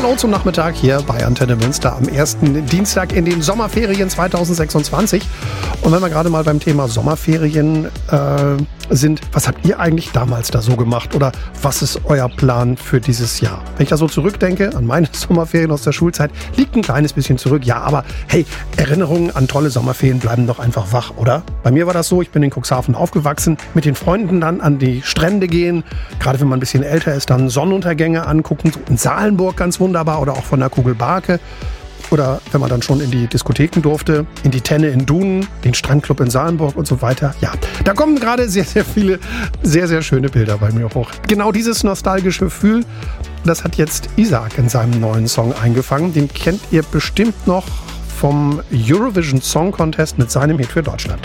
Hallo zum Nachmittag hier bei Antenne Münster am ersten Dienstag in den Sommerferien 2026. Und wenn wir gerade mal beim Thema Sommerferien sind, was habt ihr eigentlich damals da so gemacht oder was ist euer Plan für dieses Jahr? Wenn ich da so zurückdenke an meine Sommerferien aus der Schulzeit, liegt ein kleines bisschen zurück, ja, aber hey, Erinnerungen an tolle Sommerferien bleiben doch einfach wach, oder? Bei mir war das so, ich bin in Cuxhaven aufgewachsen, mit den Freunden dann an die Strände gehen, gerade wenn man ein bisschen älter ist, dann Sonnenuntergänge angucken, so in Salenburg ganz wunderbar oder auch von der Kugelbarke. Oder wenn man dann schon in die Diskotheken durfte, in die Tenne in Dunen, den Strandclub in Salenburg und so weiter. Ja, da kommen gerade sehr, sehr viele, sehr, sehr schöne Bilder bei mir hoch. Genau dieses nostalgische Gefühl, das hat jetzt Isaac in seinem neuen Song eingefangen. Den kennt ihr bestimmt noch vom Eurovision Song Contest mit seinem Hit für Deutschland.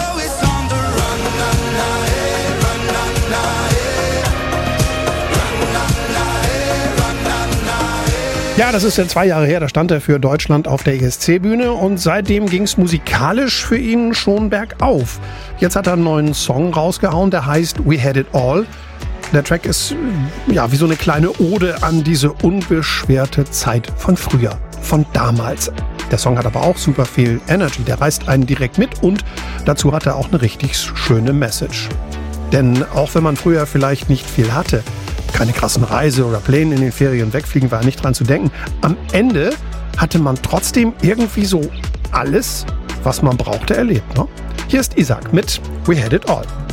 Ja, das ist ja 2 Jahre her, da stand er für Deutschland auf der ESC-Bühne und seitdem ging es musikalisch für ihn schon bergauf. Jetzt hat er einen neuen Song rausgehauen, der heißt We Had It All. Der Track ist ja wie so eine kleine Ode an diese unbeschwerte Zeit von früher, von damals. Der Song hat aber auch super viel Energy, der reißt einen direkt mit und dazu hat er auch eine richtig schöne Message. Denn auch wenn man früher vielleicht nicht viel hatte, keine krassen Reise oder Pläne in den Ferien wegfliegen, war nicht dran zu denken. Am Ende hatte man trotzdem irgendwie so alles, was man brauchte, erlebt. Ne? Hier ist Isaac mit We Had It All.